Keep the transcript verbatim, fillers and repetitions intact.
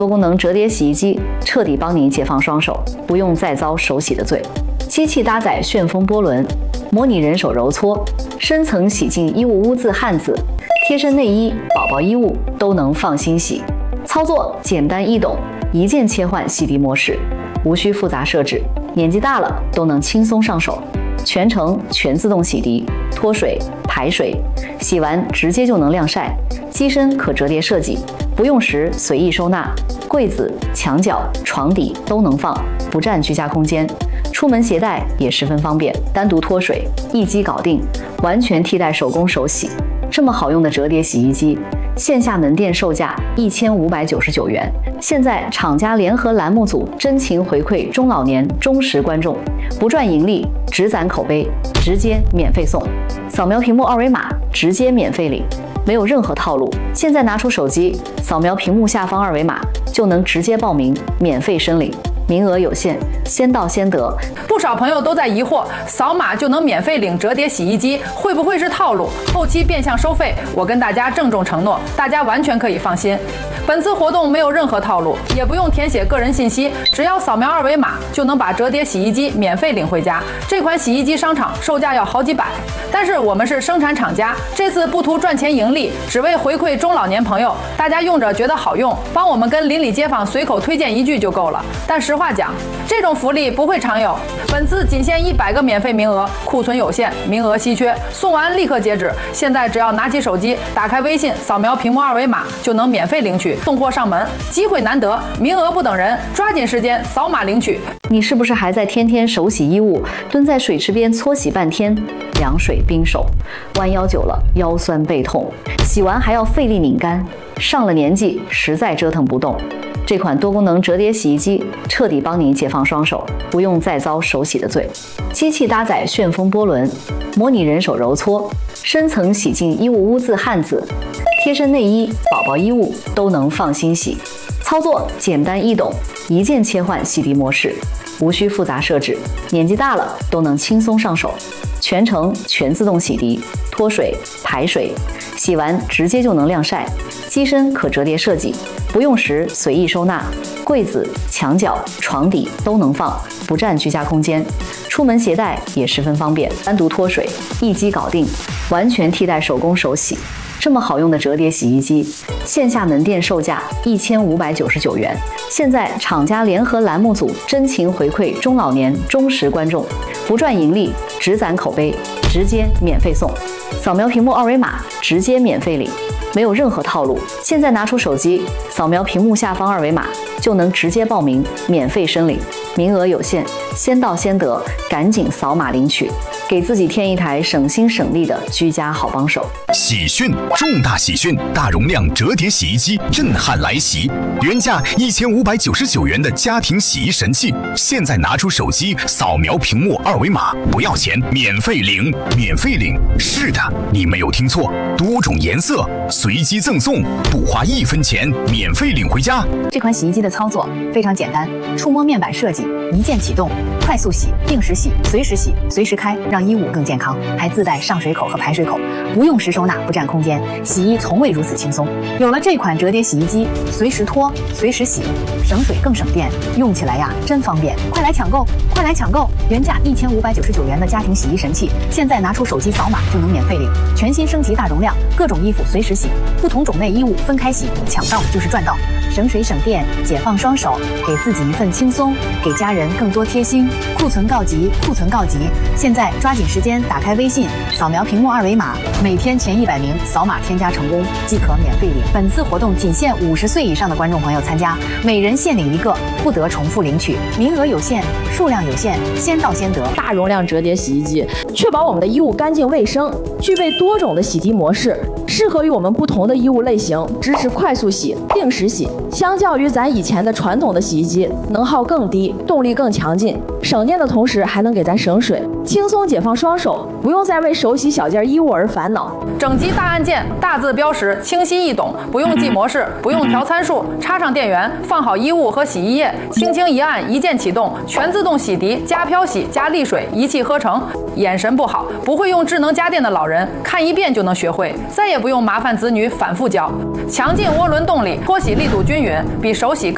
多功能折叠洗衣机彻底帮你解放双手，不用再遭手洗的罪。机器搭载旋风波轮，模拟人手揉搓，深层洗净衣物污渍汗渍，贴身内衣、宝宝衣物都能放心洗。操作简单易懂，一键切换洗涤模式，无需复杂设置，年纪大了都能轻松上手。全程全自动洗涤，脱水、排水，洗完直接就能晾晒。机身可折叠设计，不用时随意收纳，柜子、墙角、床底都能放，不占居家空间。出门携带也十分方便，单独脱水，一机搞定，完全替代手工手洗。这么好用的折叠洗衣机，线下门店售价一千五百九十九元，现在厂家联合栏目组真情回馈中老年忠实观众，不赚盈利，只攒口碑，直接免费送。扫描屏幕二维码，直接免费领，没有任何套路。现在拿出手机，扫描屏幕下方二维码，就能直接报名，免费申领。名额有限，先到先得。 不少朋友都在疑惑，扫码就能免费领折叠洗衣机，会不会是套路？后期变相收费？我跟大家郑重承诺，大家完全可以放心。本次活动没有任何套路，也不用填写个人信息，只要扫描二维码就能把折叠洗衣机免费领回家。这款洗衣机商场售价要好几百，但是我们是生产厂家，这次不图赚钱盈利，只为回馈中老年朋友，大家用着觉得好用，帮我们跟邻里街坊随口推荐一句就够了。但实话讲，这种福利不会常有，本次仅限一百个免费名额，库存有限，名额稀缺，送完立刻截止。现在只要拿起手机，打开微信，扫描屏幕二维码，就能免费领取，送货上门。机会难得，名额不等人，抓紧时间扫码领取。 你是不是还在天天手洗衣物，蹲在水池边搓洗半天，凉水冰手，弯腰久了腰酸背痛，洗完还要费力拧干，上了年纪实在折腾不动。这款多功能折叠洗衣机彻底帮你解放双手，不用再遭手洗的罪。机器搭载旋风波轮，模拟人手揉搓，深层洗净衣物污渍汗渍，贴身内衣、宝宝衣物都能放心洗。操作简单易懂，一键切换洗涤模式，无需复杂设置，年纪大了都能轻松上手。全程全自动洗涤，脱水、排水，洗完直接就能晾晒。机身可折叠设计，不用时随意收纳，柜子、墙角、床底都能放，不占居家空间。出门携带也十分方便，单独脱水，一机搞定，完全替代手工手洗。这么好用的折叠洗衣机，线下门店售价一千五百九十九元，现在厂家联合栏目组真情回馈中老年忠实观众，不赚盈利，只攒口碑，直接免费送。扫描屏幕二维码，直接免费领，没有任何套路。现在拿出手机，扫描屏幕下方二维码，就能直接报名，免费申领。名额有限，先到先得，赶紧扫码领取，给自己添一台省心省力的居家好帮手。 喜讯，重大喜讯！大容量折叠洗衣机震撼来袭，原价一千五百九十九元的家庭洗衣神器，现在拿出手机扫描屏幕二维码，不要钱，免费领，免费领。是的，你没有听错，多种颜色随机赠送，不花一分钱，免费领回家。 这款洗衣机的操作非常简单，触摸面板设计，一键启动，快速洗，定时洗，随时洗，随时开，让衣物更健康。还自带上水口和排水口，不用时收纳，不占空间，洗衣从未如此轻松。有了这款折叠洗衣机，随时脱，随时洗，省水更省电，用起来呀真方便。快来抢购，快来抢购！原价一千五百九十九元的家庭洗衣神器，现在拿出手机扫码就能免费领。全新升级大容量，各种衣服随时洗，不同种类衣物分开洗，抢到就是赚到，省水省电，解放双手，给自己一份轻松，给家人更多贴心。库存告急，库存告急！现在抓紧时间打开微信，扫描屏幕二维码，每天前一百名扫码添加成功即可免费领。本次活动仅限五十岁以上的观众朋友参加，每人限领一个，不得重复领取，名额有限，数量有限，先到先得。 大容量折叠洗衣机，确保我们的衣物干净卫生，具备多种的洗涤模式，适合于我们不同的衣物类型，支持快速洗、定时洗。相较于咱以前的传统的洗衣机，能耗更低，动力更强劲，省电的同时还能给咱省水，轻松解放双手，不用再为手洗小件衣物而烦恼。 整机大按键，大字标识，清晰易懂，不用记模式，不用调参数，插上电源，放好衣物和洗衣液，轻轻一按，一键启动，全自动洗涤加漂洗加沥水，一气呵成。眼神不好，不会用智能家电的老人，看一遍就能学会，再也不用麻烦子女反复教。强劲涡轮动力，脱洗力度均匀，比手洗更